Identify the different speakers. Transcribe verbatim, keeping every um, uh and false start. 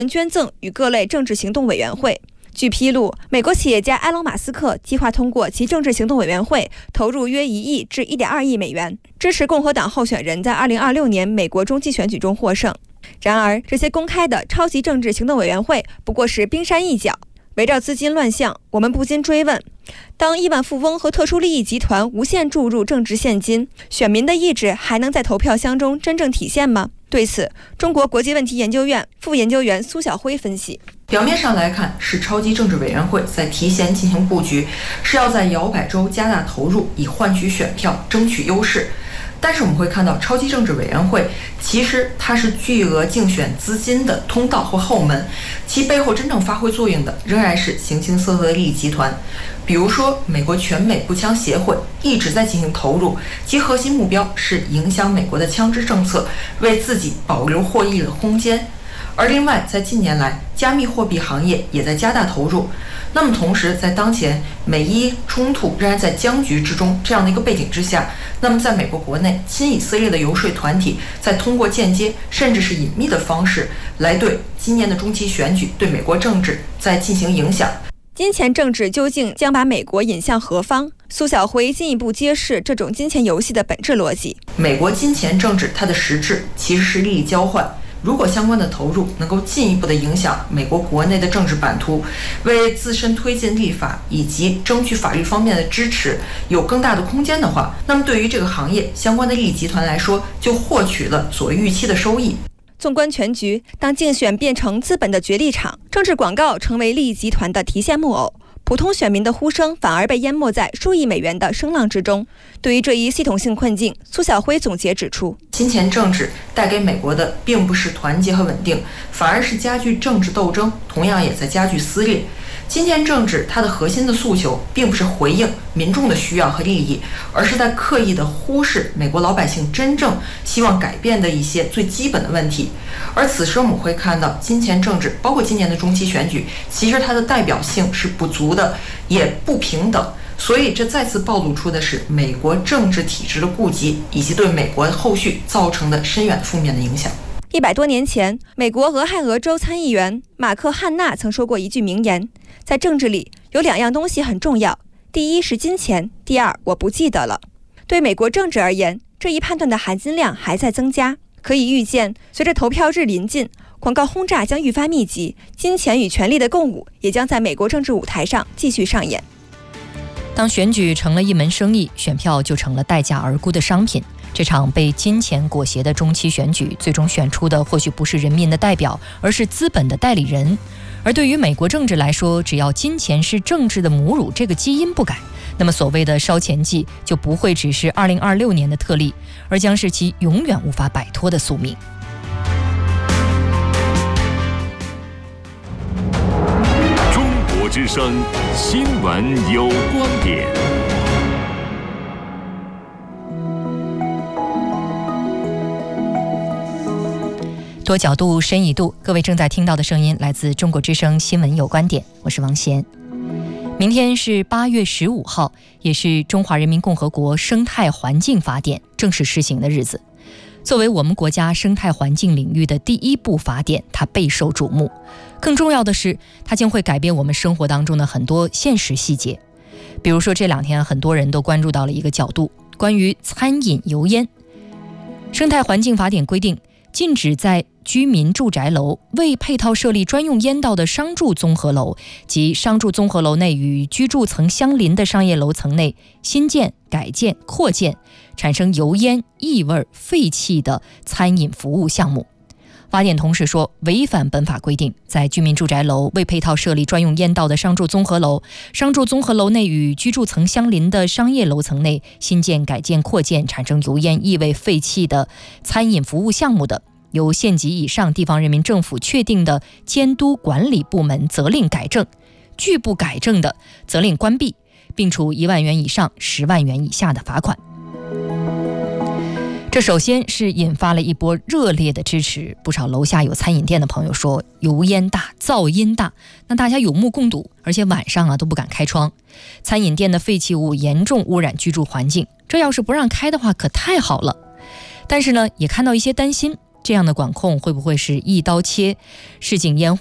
Speaker 1: 捐赠与各类政治行动委员会。据披露，美国企业家埃隆·马斯克计划通过其政治行动委员会投入约一亿至一点二亿美元，支持共和党候选人在二零二六年美国中期选举中获胜。然而，这些公开的超级政治行动委员会不过是冰山一角。围绕资金乱象，我们不禁追问：当亿万富翁和特殊利益集团无限注入政治现金，选民的意志还能在投票箱中真正体现吗？对此，中国国际问题研究院副研究员苏晓辉分析：
Speaker 2: 表面上来看，是超级政治委员会在提前进行布局，是要在摇摆州加大投入，以换取选票，争取优势。但是我们会看到，超级政治委员会其实它是巨额竞选资金的通道或后门，其背后真正发挥作用的仍然是形形色色的利益集团。比如说，美国全美步枪协会一直在进行投入，其核心目标是影响美国的枪支政策，为自己保留获益的空间。而另外，在近年来，加密货币行业也在加大投入。那么同时，在当前美伊冲突仍然在僵局之中这样的一个背景之下，那么在美国国内，亲以色列的游说团体在通过间接甚至是隐秘的方式来对今年的中期选举、对美国政治在进行影响。
Speaker 1: 金钱政治究竟将把美国引向何方？苏晓辉进一步揭示这种金钱游戏的本质逻辑。
Speaker 2: 美国金钱政治它的实质其实是利益交换。如果相关的投入能够进一步的影响美国国内的政治版图，为自身推进立法以及争取法律方面的支持有更大的空间的话，那么对于这个行业相关的利益集团来说，就获取了所预期的收益。
Speaker 1: 纵观全局，当竞选变成资本的角力场，政治广告成为利益集团的提线木偶，普通选民的呼声反而被淹没在数亿美元的声浪之中。对于这一系统性困境，苏晓辉总结指出，
Speaker 2: 金钱政治带给美国的并不是团结和稳定，反而是加剧政治斗争，同样也在加剧撕裂。金钱政治它的核心的诉求并不是回应民众的需要和利益，而是在刻意的忽视美国老百姓真正希望改变的一些最基本的问题。而此时我们会看到，金钱政治包括今年的中期选举，其实它的代表性是不足的，也不平等。所以这再次暴露出的是美国政治体制的痼疾，以及对美国后续造成的深远负面的影响。
Speaker 1: 一百多年前，美国俄亥俄州参议员马克·汉纳曾说过一句名言：在政治里有两样东西很重要，第一是金钱，第二我不记得了。对美国政治而言，这一判断的含金量还在增加。可以预见，随着投票日临近，广告轰炸将愈发密集，金钱与权力的共舞也将在美国政治舞台上继续上演。
Speaker 3: 当选举成了一门生意，选票就成了待价而沽的商品。这场被金钱裹挟的中期选举，最终选出的或许不是人民的代表，而是资本的代理人。而对于美国政治来说，只要金钱是政治的母乳，这个基因不改，那么所谓的烧钱季就不会只是二零二六年的特例，而将是其永远无法摆脱的宿命。
Speaker 4: 中国之声新闻有观点。
Speaker 3: 多角度，深一度。各位正在听到的声音来自中国之声新闻有观点，我是王贤。明天是八月十五号，也是中华人民共和国生态环境法典正式施行的日子。作为我们国家生态环境领域的第一部法典，它备受瞩目。更重要的是，它将会改变我们生活当中的很多现实细节。比如说，这两天很多人都关注到了一个角度，关于餐饮油烟。生态环境法典规定，禁止在居民住宅楼未配套设立专用烟道的商住综合楼及商住综合楼内与居住层相邻的商业楼层内新建、改建、扩建产生油烟、异味、废气的餐饮服务项目。法典同时说，违反本法规定，在居民住宅楼未配套设立专用烟道的商住综合楼、商住综合楼内与居住层相邻的商业楼层内新建、改建、扩建产生油烟、异味、废气的餐饮服务项目的，由县级以上地方人民政府确定的监督管理部门责令改正，拒不改正的责令关闭，并处一万元以上十万元以下的罚款。这首先是引发了一波热烈的支持，不少楼下有餐饮店的朋友说油烟大、噪音大，那大家有目共睹，而且晚上啊都不敢开窗。餐饮店的废弃物严重污染居住环境，这要是不让开的话可太好了。但是呢，也看到一些担心， 这样的管控会不会是一刀切？市井烟